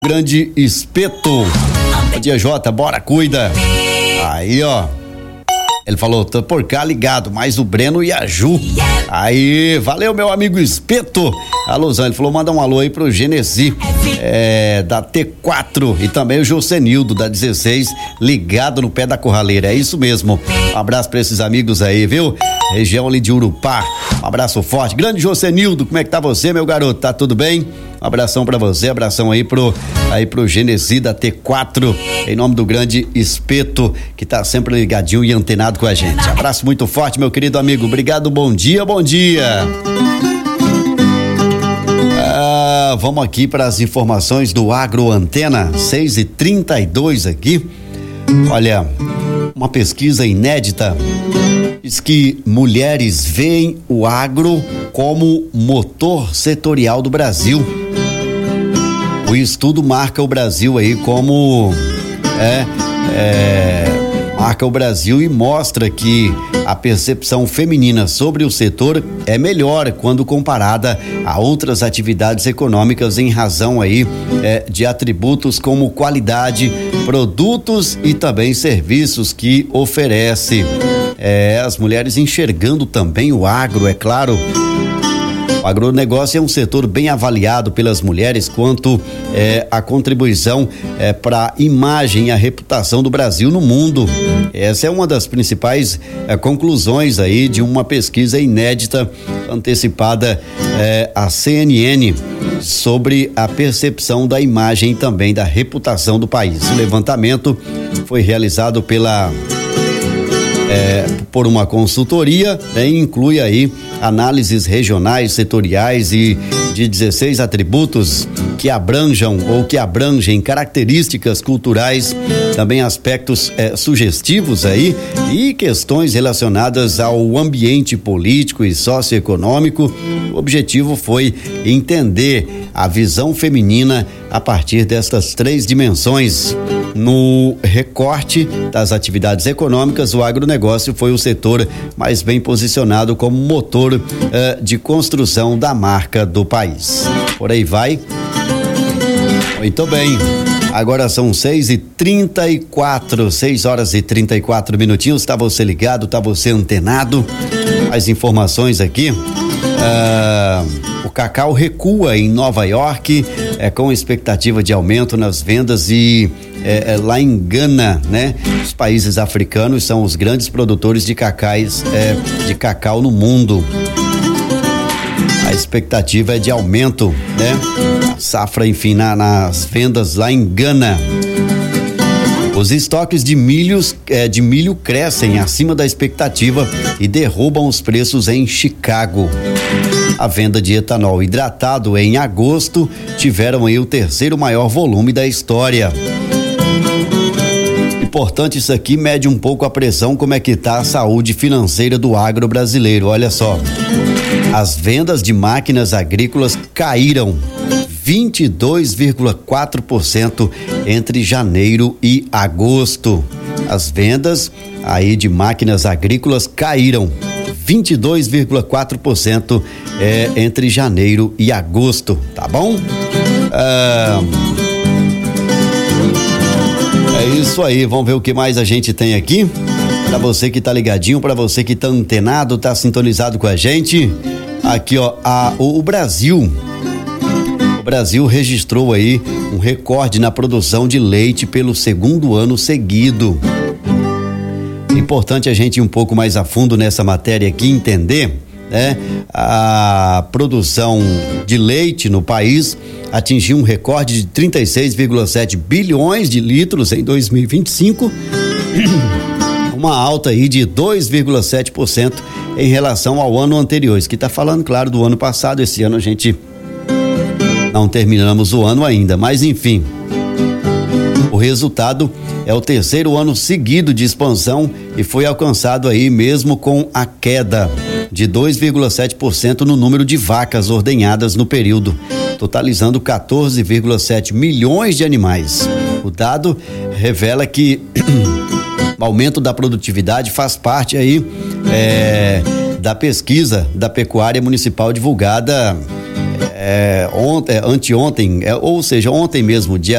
Grande Espeto. Bom dia, Jota, bora, cuida. Aí, ó. Ele falou, tô por cá ligado, mais o Breno e a Ju. Aí, valeu, meu amigo Espeto. Alôzão, ele falou, manda um alô aí pro Genesi, da T4, e também o Josenildo, da 16, ligado no pé da Curraleira. É isso mesmo. Um abraço pra esses amigos aí, viu? Região ali de Urupá. Um abraço forte. Grande Josenildo, como é que tá você, meu garoto? Tá tudo bem? Um abração pra você, abração aí pro Genesi da T4, em nome do grande Espeto, que tá sempre ligadinho e antenado com a gente. Abraço muito forte, meu querido amigo. Obrigado, bom dia, bom dia. Vamos aqui para as informações do Agro Antena, 6h32 aqui. Olha, uma pesquisa inédita diz que mulheres veem o agro como motor setorial do Brasil. O estudo marca o Brasil aí como marca o Brasil e mostra que a percepção feminina sobre o setor é melhor quando comparada a outras atividades econômicas em razão aí de atributos como qualidade, produtos e também serviços que oferece. As mulheres enxergando também o agro, é claro. O agronegócio é um setor bem avaliado pelas mulheres quanto a contribuição para a imagem e a reputação do Brasil no mundo. Essa é uma das principais conclusões aí de uma pesquisa inédita antecipada à CNN sobre a percepção da imagem e também da reputação do país. O levantamento foi realizado por uma consultoria, e inclui aí análises regionais, setoriais e de 16 atributos que abrangem características culturais, também aspectos sugestivos aí e questões relacionadas ao ambiente político e socioeconômico. O objetivo foi entender a visão feminina a partir destas 3 dimensões. No recorte das atividades econômicas, o agronegócio foi o setor mais bem posicionado como motor de construção da marca do país. Por aí vai. Muito bem. Agora são 6h34, 6 horas e 34 minutinhos. Tá você ligado, tá você antenado. Mais informações aqui. O cacau recua em Nova York, com expectativa de aumento nas vendas e lá em Gana, né? Os países africanos são os grandes produtores de cacau no mundo. A expectativa é de aumento, né? A safra, enfim, nas vendas lá em Gana. Os estoques de milho crescem acima da expectativa e derrubam os preços em Chicago. A venda de etanol hidratado em agosto tiveram aí o 3º maior volume da história. Importante isso aqui, mede um pouco a pressão, como é que tá a saúde financeira do agro brasileiro. Olha só, as vendas de máquinas agrícolas caíram 22,4% entre janeiro e agosto. As vendas aí de máquinas agrícolas caíram 22,4% entre janeiro e agosto, tá bom? É isso aí, vamos ver o que mais a gente tem aqui. Pra você que tá ligadinho, pra você que tá antenado, tá sintonizado com a gente. Aqui, ó, o Brasil registrou aí um recorde na produção de leite pelo 2º ano seguido. É importante a gente ir um pouco mais a fundo nessa matéria aqui, entender, né? A produção de leite no país atingiu um recorde de 36,7 bilhões de litros em 2025, uma alta aí de 2,7% em relação ao ano anterior. Isso que está falando, claro, do ano passado. Esse ano a gente não terminamos o ano ainda, mas enfim, o resultado é o 3º ano seguido de expansão e foi alcançado aí mesmo com a queda de 2,7% no número de vacas ordenhadas no período, totalizando 14,7 milhões de animais. O dado revela que o aumento da produtividade faz parte aí da pesquisa da pecuária municipal divulgada anteontem, ou seja, ontem mesmo, dia